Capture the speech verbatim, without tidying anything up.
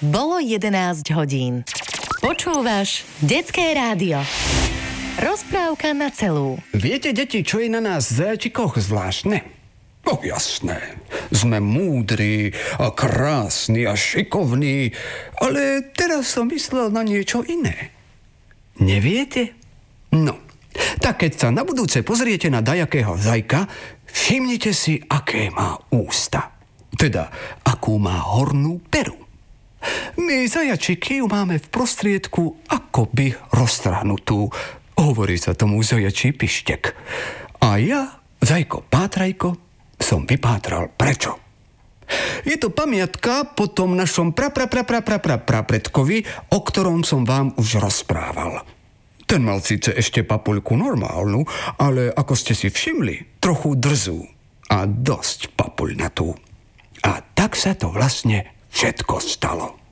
Bolo jedenásť hodín. Počúvaš Detské rádio. Rozprávka na celú. Viete, deti, čo je na nás zajačikoch zvláštne? No jasné. Sme múdri a krásni a šikovní, ale teraz som myslel na niečo iné. Neviete? No, tak keď sa na budúce pozriete na dajakého zajka, všimnite si, aké má ústa. Teda, akú má hornú peru. My zajačiky ju máme v prostriedku akoby roztrhnutú. Hovorí sa tomu zajačí pištek. A ja, zajko pátrajko, som vypátral prečo. Je to pamiatka po tom našom pra pra pra pra pra pra pra predkovi, o ktorom som vám už rozprával. Ten mal síce ešte papuľku normálnu, ale ako ste si všimli, trochu drzú a dosť papuľnatú. A tak sa to vlastne všetko stalo.